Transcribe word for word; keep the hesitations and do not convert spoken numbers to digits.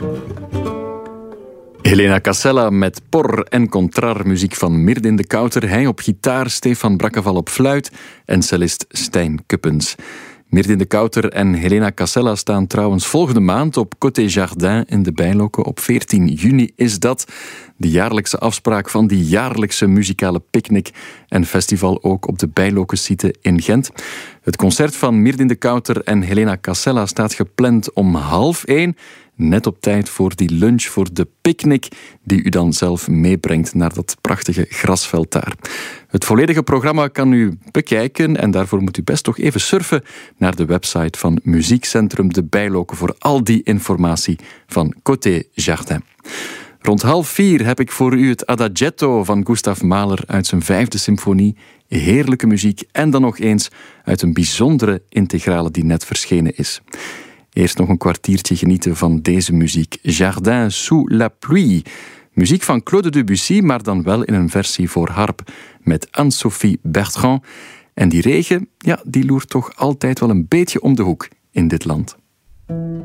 Helena Cassella met Por en Contrar, muziek van Mirdin de Kouter. Hij op gitaar, Stefan Brakkeval op fluit en cellist Stijn Kuppens. Mirdin de Kouter en Helena Cassella staan trouwens volgende maand op Côté Jardin in de Bijlokke. Op veertien juni is dat de jaarlijkse afspraak van die jaarlijkse muzikale picknick en festival ook op de Bijlokke-site in Gent. Het concert van Mirdin de Kouter en Helena Cassella staat gepland om half één. Net op tijd voor die lunch, voor de picknick die u dan zelf meebrengt naar dat prachtige grasveld daar. Het volledige programma kan u bekijken en daarvoor moet u best toch even surfen naar de website van Muziekcentrum De Bijlokke voor al die informatie van Côté Jardin. Rond half vier heb ik voor u het Adagietto van Gustav Mahler uit zijn vijfde symfonie. Heerlijke muziek en dan nog eens uit een bijzondere integrale die net verschenen is. Eerst nog een kwartiertje genieten van deze muziek. Jardin sous la pluie. Muziek van Claude Debussy, maar dan wel in een versie voor harp met Anne-Sophie Bertrand. En die regen, ja, die loert toch altijd wel een beetje om de hoek in dit land.